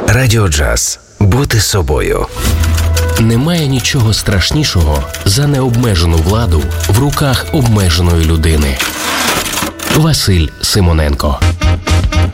Радіо Джаз. Бути собою. Немає нічого страшнішого за необмежену владу в руках обмеженої людини. Василь Симоненко.